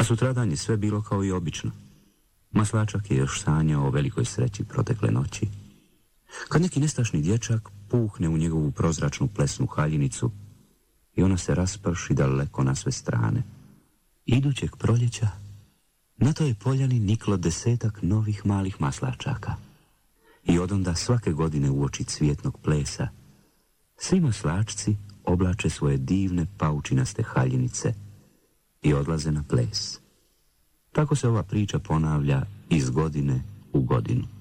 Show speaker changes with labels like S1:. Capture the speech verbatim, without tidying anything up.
S1: A sutradan je sve bilo kao i obično. Maslačak je još sanjao o velikoj sreći protekle noći, kad neki nestašni dječak puhne u njegovu prozračnu plesnu haljinicu i ona se rasprši daleko na sve strane. Idućeg proljeća na toj poljani niklo desetak novih malih maslačaka i odonda svake godine uoči cvjetnog plesa svi maslačci oblače svoje divne paučinaste haljinice i odlaze na ples. Tako se ova priča ponavlja iz godine u godinu.